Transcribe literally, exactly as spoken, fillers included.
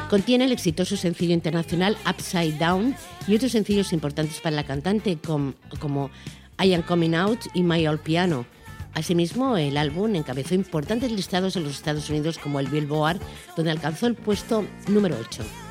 Contiene el exitoso sencillo internacional Upside Down y otros sencillos importantes para la cantante como, como I Am Coming Out y My Old Piano. Asimismo, el álbum encabezó importantes listados en los Estados Unidos como el Billboard, donde alcanzó el puesto número ocho.